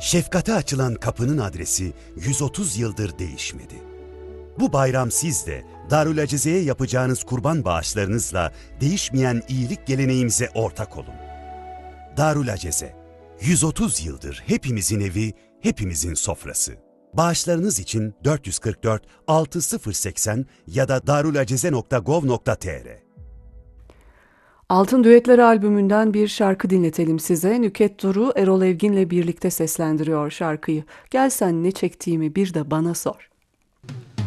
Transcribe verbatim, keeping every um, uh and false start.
Şefkate açılan kapının adresi yüz otuz yıldır değişmedi. Bu bayram siz de Darül Acize'ye yapacağınız kurban bağışlarınızla değişmeyen iyilik geleneğimize ortak olun. Darül Acize, yüz otuz yıldır hepimizin evi, hepimizin sofrası. Bağışlarınız için dört yüz kırk dört altı sıfır seksen ya da darulacize nokta gov nokta tr. Altın Düetler albümünden bir şarkı dinletelim size. Nüket Duru, Erol Evgin'le birlikte seslendiriyor şarkıyı. Gel sen ne çektiğimi bir de bana sor.